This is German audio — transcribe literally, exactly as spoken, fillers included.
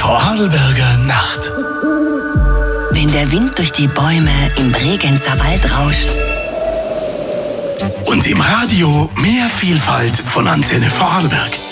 Vorarlberger Nacht. Wenn der Wind durch die Bäume im Bregenzer Wald rauscht. Und im Radio mehr Vielfalt von Antenne Vorarlberg.